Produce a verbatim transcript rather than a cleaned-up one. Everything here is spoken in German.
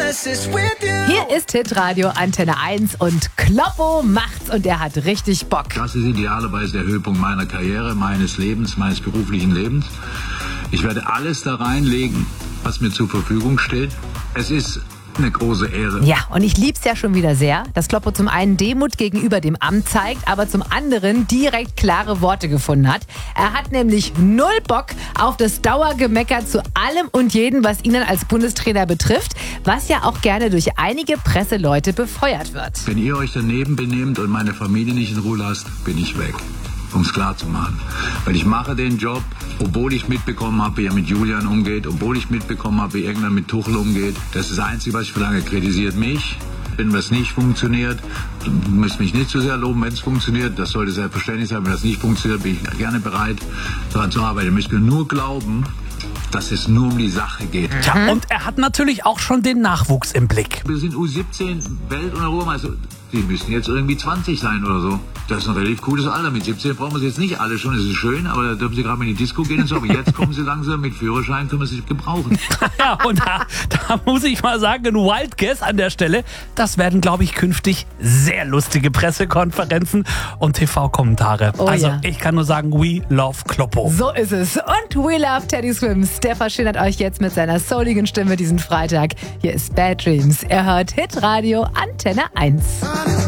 Hier ist Hitradio Antenne eins und Kloppo macht's und er hat richtig Bock. Das ist idealerweise der Höhepunkt meiner Karriere, meines Lebens, meines beruflichen Lebens. Ich werde alles da reinlegen, was mir zur Verfügung steht. Es ist eine große Ehre. Ja, und ich lieb's ja schon wieder sehr, dass Kloppo zum einen Demut gegenüber dem Amt zeigt, aber zum anderen direkt klare Worte gefunden hat. Er hat nämlich null Bock auf das Dauergemecker zu allem und jedem, was ihn als Bundestrainer betrifft, was ja auch gerne durch einige Presseleute befeuert wird. Wenn ihr euch daneben benehmt und meine Familie nicht in Ruhe lasst, bin ich weg. Um es klar zu machen. Weil ich mache den Job, obwohl ich mitbekommen habe, wie er mit Julian umgeht, obwohl ich mitbekommen habe, wie irgendwer mit Tuchel umgeht. Das ist das Einzige, was ich verlange. Kritisiert mich, wenn was nicht funktioniert. Du müsst mich nicht zu sehr loben, wenn es funktioniert. Das sollte selbstverständlich sein. Wenn das nicht funktioniert, bin ich gerne bereit, daran zu arbeiten. Ihr müsst mir nur glauben, dass es nur um die Sache geht. Tja, und er hat natürlich auch schon den Nachwuchs im Blick. Wir sind U siebzehn Welt- und Europameister. Die müssen jetzt irgendwie zwanzig sein oder so. Das ist ein relativ cooles Alter. Mit siebzehn brauchen wir sie jetzt nicht alle schon. Das ist schön, aber da dürfen sie gerade mal in die Disco gehen und so. Aber jetzt kommen sie langsam mit Führerschein, können wir sie gebrauchen. Ja, und da, da muss ich mal sagen, ein Wild Guess an der Stelle. Das werden, glaube ich, künftig sehr lustige Pressekonferenzen und T V-Kommentare. Oh, also ja. ich kann nur sagen, we love Kloppo. So ist es. Und we love Teddy Swims. Der verschönert euch jetzt mit seiner souligen Stimme diesen Freitag. Hier ist Bad Dreams. Er hört Hitradio Antenne eins.